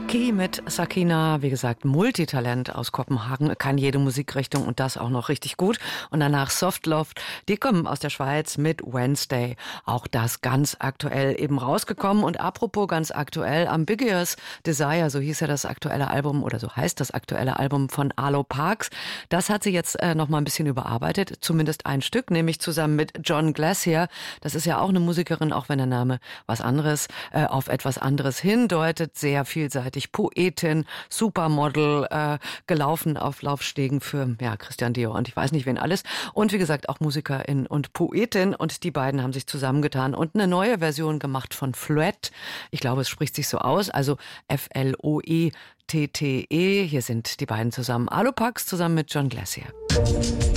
Key mit Sakina, wie gesagt, Multitalent aus Kopenhagen, kann jede Musikrichtung und das auch noch richtig gut. Und danach Softloft, die kommen aus der Schweiz mit Wednesday. Auch das ganz aktuell eben rausgekommen. Und apropos ganz aktuell, Ambiguous Desire, so hieß ja das aktuelle Album oder so heißt das aktuelle Album von Arlo Parks. Das hat sie jetzt noch mal ein bisschen überarbeitet, zumindest ein Stück, nämlich zusammen mit John Glacier. Das ist ja auch eine Musikerin, auch wenn der Name was anderes, auf etwas anderes hindeutet, sehr vielseitig. Poetin, Supermodel, gelaufen auf Laufstegen für Christian Dior und ich weiß nicht wen alles. Und wie gesagt auch Musikerin und Poetin. Und die beiden haben sich zusammengetan und eine neue Version gemacht von Floette. Ich glaube, es spricht sich so aus, also Floette. Hier sind die beiden zusammen. Arlo Parks zusammen mit John Glacier.